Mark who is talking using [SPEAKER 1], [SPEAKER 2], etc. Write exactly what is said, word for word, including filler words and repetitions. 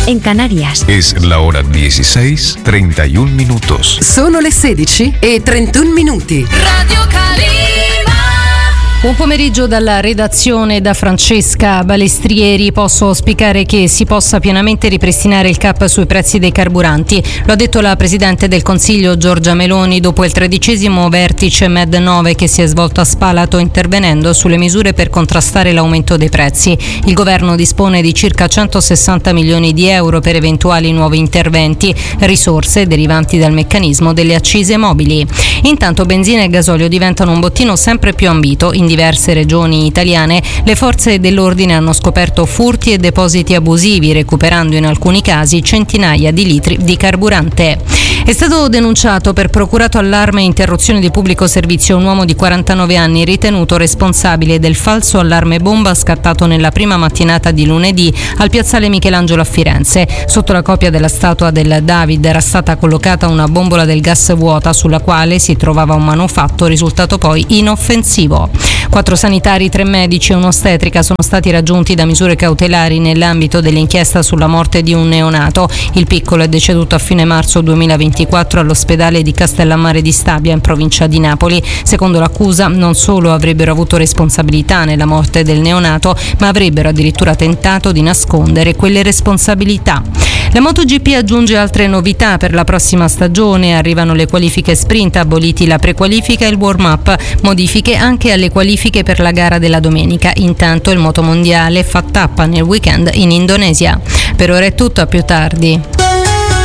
[SPEAKER 1] en Canarias.
[SPEAKER 2] Es la hora dieciséis, treinta y un minutos.
[SPEAKER 3] Sono le sedici e trentuno minuti.
[SPEAKER 4] Radio Calima.
[SPEAKER 5] Buon pomeriggio dalla redazione da Francesca Balestrieri. Posso auspicare che si possa pienamente ripristinare il cap sui prezzi dei carburanti. Lo ha detto la Presidente del Consiglio Giorgia Meloni dopo il tredicesimo vertice Med nove che si è svolto a Spalato, intervenendo sulle misure per contrastare l'aumento dei prezzi. Il governo dispone di circa centosessanta milioni di euro per eventuali nuovi interventi, risorse derivanti dal meccanismo delle accise mobili. Intanto benzina e gasolio diventano un bottino sempre più ambito. In diverse regioni italiane le forze dell'ordine hanno scoperto furti e depositi abusivi, recuperando in alcuni casi centinaia di litri di carburante. È stato denunciato per procurato allarme e interruzione di pubblico servizio un uomo di quarantanove anni ritenuto responsabile del falso allarme bomba scattato nella prima mattinata di lunedì al piazzale Michelangelo a Firenze. Sotto la copia della statua del David era stata collocata una bombola del gas vuota sulla quale si trovava un manufatto risultato poi inoffensivo. Quattro sanitari, tre medici e un'ostetrica sono stati raggiunti da misure cautelari nell'ambito dell'inchiesta sulla morte di un neonato. Il piccolo è deceduto a fine marzo duemilaventiquattro all'ospedale di Castellammare di Stabia in provincia di Napoli. Secondo l'accusa non solo avrebbero avuto responsabilità nella morte del neonato, ma avrebbero addirittura tentato di nascondere quelle responsabilità. La MotoGP aggiunge altre novità per la prossima stagione. Arrivano le qualifiche sprint, aboliti la prequalifica e il warm-up, modifiche anche alle qualifiche per la gara della domenica. Intanto il motomondiale fa tappa nel weekend in Indonesia. Per ora è tutto, a più tardi.